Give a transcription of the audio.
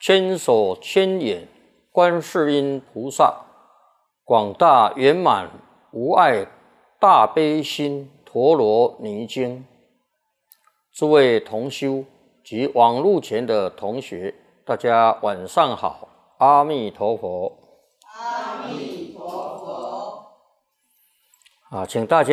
千手千眼观世音菩萨，广大圆满无碍大悲心陀罗尼经。诸位同修及网络前的同学，大家晚上好，阿弥陀佛。 阿弥陀佛。 请大家